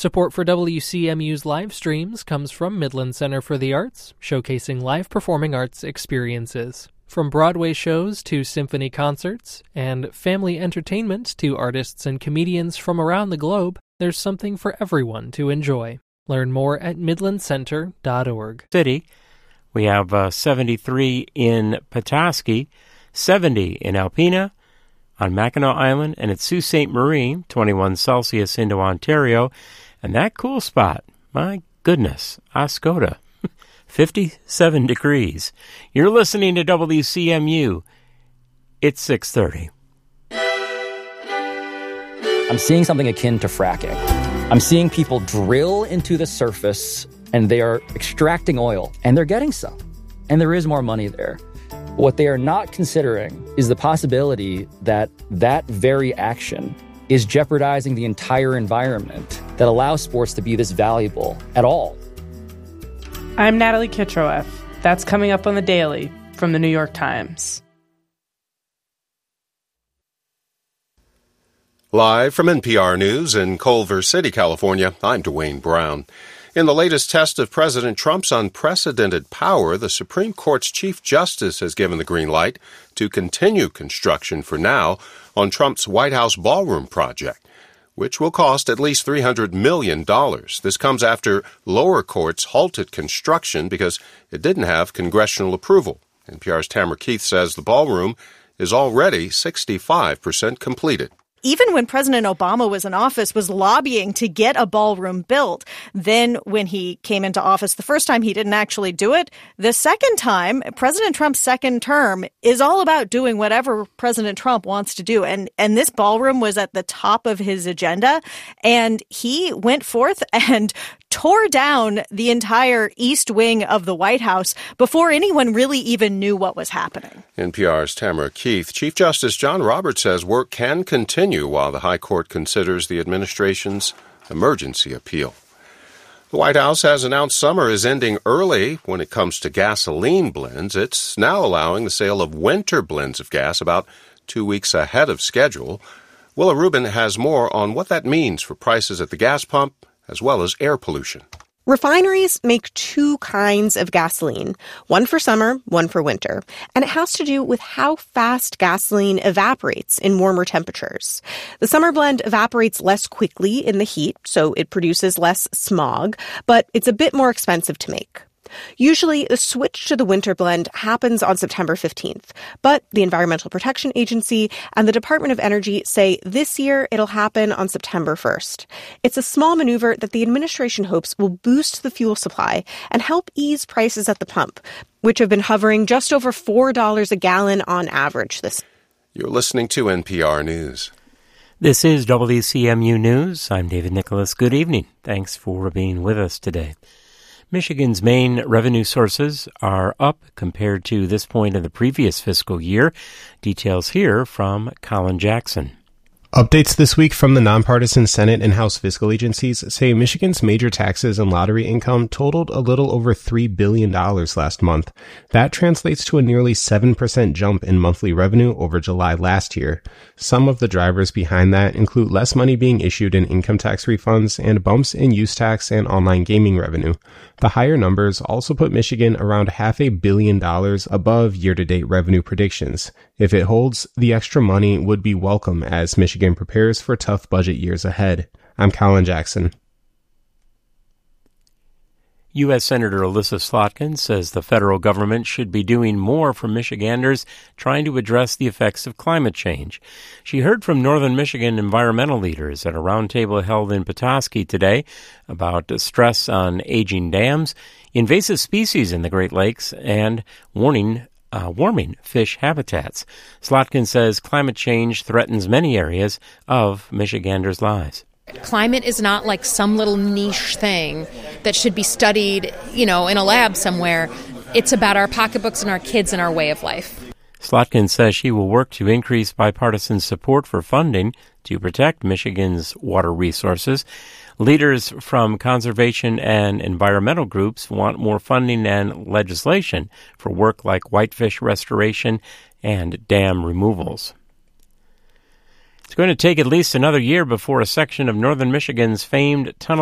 Support for WCMU's live streams comes from Midland Center for the Arts, showcasing live performing arts experiences. From Broadway shows to symphony concerts, and family entertainment to artists and comedians from around the globe, there's something for everyone to enjoy. Learn more at midlandcenter.org. City, we have 73 in Petoskey, 70 in Alpena, on Mackinac Island, and at Sault Ste. Marie, 21 Celsius into Ontario. And that cool spot, my goodness, Oscoda, 57 degrees. You're listening to WCMU. It's 6:30. I'm seeing something akin to fracking. I'm seeing people drill into the surface, and they are extracting oil, and they're getting some. And there is more money there. What they are not considering is the possibility that that very action is jeopardizing the entire environment that allows sports to be this valuable at all. I'm Natalie Kitroeff. That's coming up on The Daily from the New York Times. Live from NPR News in Culver City, California, I'm Dwayne Brown. In the latest test of President Trump's unprecedented power, the Supreme Court's Chief Justice has given the green light to continue construction for now on Trump's White House ballroom project, which will cost at least $300 million. This comes after lower courts halted construction because it didn't have congressional approval. NPR's Tamara Keith says the ballroom is already 65% completed. Even when President Obama was in office, was lobbying to get a ballroom built. Then when he came into office the first time, he didn't actually do it. The second time, President Trump's second term is all about doing whatever President Trump wants to do. And this ballroom was at the top of his agenda. And he went forth and tore down the entire east wing of the White House before anyone really even knew what was happening. NPR's Tamara Keith. Chief Justice John Roberts says work can continue while the High Court considers the administration's emergency appeal. The White House has announced summer is ending early when it comes to gasoline blends. It's now allowing the sale of winter blends of gas about 2 weeks ahead of schedule. Willa Rubin has more on what that means for prices at the gas pump as well as air pollution. Refineries make two kinds of gasoline, one for summer, one for winter. And it has to do with how fast gasoline evaporates in warmer temperatures. The summer blend evaporates less quickly in the heat, so it produces less smog, but it's a bit more expensive to make. Usually, the switch to the winter blend happens on September 15th, but the Environmental Protection Agency and the Department of Energy say this year it'll happen on September 1st. It's a small maneuver that the administration hopes will boost the fuel supply and help ease prices at the pump, which have been hovering just over $4 a gallon on average this year. You're listening to NPR News. This is WCMU News. I'm David Nicholas. Good evening. Thanks for being with us today. Michigan's main revenue sources are up compared to this point of the previous fiscal year. Details here from Colin Jackson. Updates this week from the nonpartisan Senate and House fiscal agencies say Michigan's major taxes and lottery income totaled a little over $3 billion last month. That translates to a nearly 7% jump in monthly revenue over July last year. Some of the drivers behind that include less money being issued in income tax refunds and bumps in use tax and online gaming revenue. The higher numbers also put Michigan around $500 million above year-to-date revenue predictions. If it holds, the extra money would be welcome as Michigan prepares for tough budget years ahead. I'm Colin Jackson. U.S. Senator Elissa Slotkin says the federal government should be doing more for Michiganders trying to address the effects of climate change. She heard from Northern Michigan environmental leaders at a roundtable held in Petoskey today about stress on aging dams, invasive species in the Great Lakes, and warming fish habitats. Slotkin says climate change threatens many areas of Michiganders' lives. Climate is not like some little niche thing that should be studied, in a lab somewhere. It's about our pocketbooks and our kids and our way of life. Slotkin says she will work to increase bipartisan support for funding to protect Michigan's water resources. Leaders from conservation and environmental groups want more funding and legislation for work like whitefish restoration and dam removals. It's going to take at least another year before a section of northern Michigan's famed tunnel